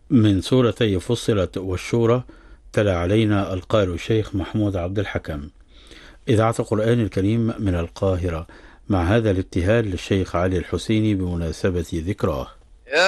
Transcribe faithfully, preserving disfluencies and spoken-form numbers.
من سورتي فصلت والشورى. تلا علينا القارئ الشيخ محمود عبد الحكم. إذاعة القرآن الكريم من القاهرة، مع هذا الابتهال للشيخ علي الحسيني بمناسبة ذكراه.